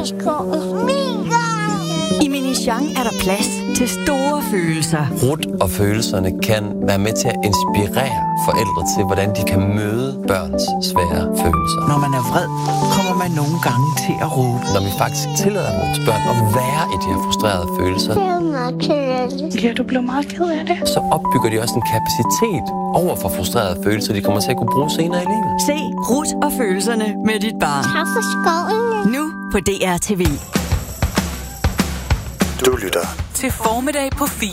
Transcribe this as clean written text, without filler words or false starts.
Karseskoven. I Minichang er der plads til store følelser. Rut og følelserne kan være med til at inspirere forældre til, hvordan de kan møde børns svære følelser. Når man er vred, kommer man nogle gange til at råbe. Når vi faktisk tillader vores børn at være i de her frustrerede følelser, Ja, du blev meget ked af det. så opbygger de også en kapacitet over for frustrerede følelser, de kommer til at kunne bruge senere i livet. Se Rut og følelserne med dit barn. Karseskoven. Nu på DR TV. Du lytter til Formiddag på 4.